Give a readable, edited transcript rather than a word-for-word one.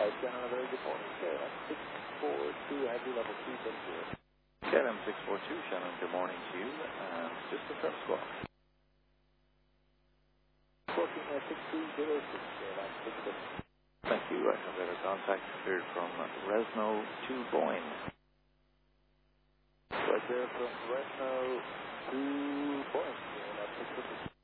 Shannon, a very good morning. KLM 642, heavy level 370. KLM 642, Shannon, good morning to you. Just confirm squawk. Squawking 6206, KLM 670. Thank you. I have better contact cleared from Resno to Boyne. Right there from Resno to Boyne, KLM 670.